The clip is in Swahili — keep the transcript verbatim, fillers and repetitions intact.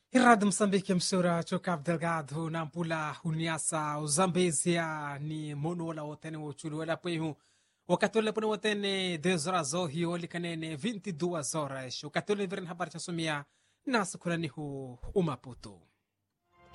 Irado Moçambique msura Cabo Delgado na mpula uniasa uzambezia ni mono wala wotene uchulu wala pwehu wakati wale pune wotene dez horas zohi wali kanene vinte e duas horas wakati wale viren habari chasumia na sukurani hu umaputu